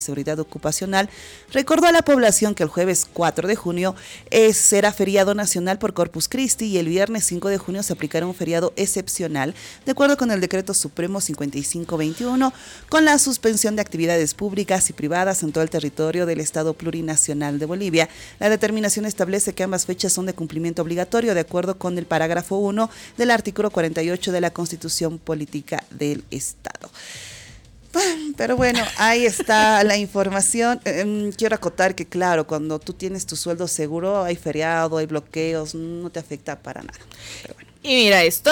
Seguridad Ocupacional, recordó a la población que el jueves 4 de junio será feriado nacional por Corpus Christi y el viernes 5 de junio se aplicará un feriado excepcional, de acuerdo con el Decreto Supremo 5521, con la suspensión de actividades públicas y privadas en todo el territorio del Estado Plurinacional de Bolivia. La determinación establece que ambas fechas son de cumplimiento obligatorio, de acuerdo con el parágrafo 1 del artículo 48 de la Constitución Política del Estado. Pero bueno, ahí está la información. Quiero acotar que, claro, cuando tú tienes tu sueldo seguro, hay feriado, hay bloqueos, no te afecta para nada. Pero bueno. Y mira esto.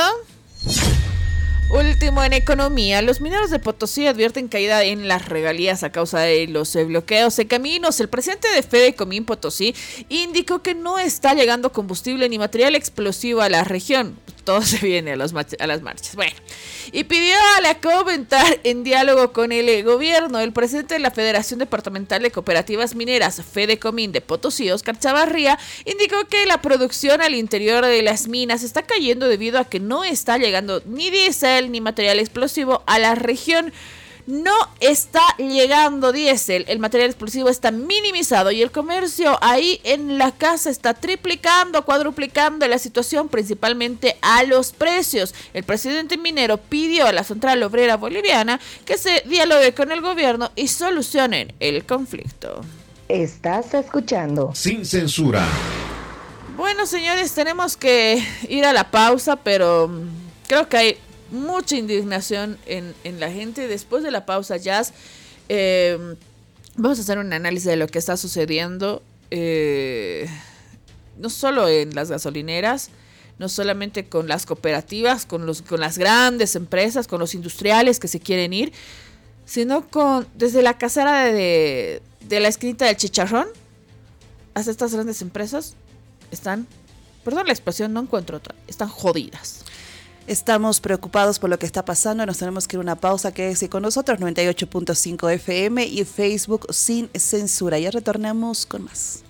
Último en economía, los mineros de Potosí advierten caída en las regalías a causa de los bloqueos de caminos. El presidente de Fedecomín Potosí indicó que no está llegando combustible ni material explosivo a la región. Todo se viene a las marchas. Bueno, y pidió a la COP entrar en diálogo con el gobierno. El presidente de la Federación Departamental de Cooperativas Mineras, Fedecomín de Potosí, Oscar Chavarría, indicó que la producción al interior de las minas está cayendo debido a que no está llegando ni diésel ni material explosivo a la región. No está llegando diésel, el material explosivo está minimizado y el comercio ahí en la casa está triplicando, cuadruplicando la situación, principalmente a los precios. El presidente minero pidió a la Central Obrera Boliviana que se dialogue con el gobierno y solucionen el conflicto. Estás escuchando Sin Censura. Bueno, señores, tenemos que ir a la pausa, pero creo que hay mucha indignación en la gente. Después de la pausa, Jazz, vamos a hacer un análisis de lo que está sucediendo, no solo en las gasolineras, no solamente con las cooperativas, con las grandes empresas, con los industriales que se quieren ir, sino desde la casera de la esquinita del Chicharrón hasta estas grandes empresas están, perdón la expresión, no encuentro otra, están jodidas. Estamos preocupados por lo que está pasando, nos tenemos que ir a una pausa. Quédese con nosotros, 98.5 FM y Facebook Sin Censura. Ya retornamos con más.